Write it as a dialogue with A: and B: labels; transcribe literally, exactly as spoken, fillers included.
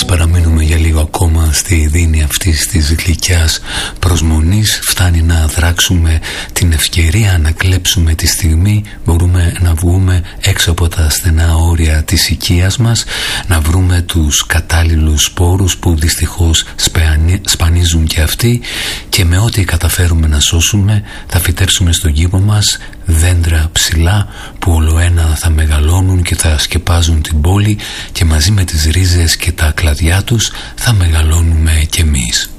A: παραμείνουμε για λίγο ακόμα στη δίνη αυτής της γλυκιάς προσμονής. Φτάνει να δράξουμε την ευκαιρία να κλέψουμε τη στιγμή. Μπορούμε να βγούμε έξω από τα στενά όρια της οικίας μας, να βρούμε τους κατάλληλους σπόρους που δυστυχώς σπανίζουν και αυτοί, και με ό,τι καταφέρουμε να σώσουμε θα φυτέψουμε στον κήπο μας δέντρα ψηλά που ολοένα θα μεγαλώνουν και θα σκεπάζουν την πόλη, και μαζί με τις ρίζες και τα κλαδιά τους θα μεγαλώνουμε κι εμείς.